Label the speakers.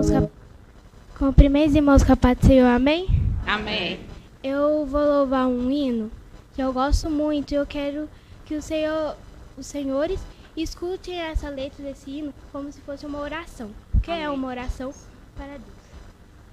Speaker 1: irmãos capazes do Senhor, amém?
Speaker 2: Amém.
Speaker 1: Eu vou louvar um hino que eu gosto muito e eu quero que os senhores escutem essa letra desse hino como se fosse uma oração, porque é uma oração para Deus.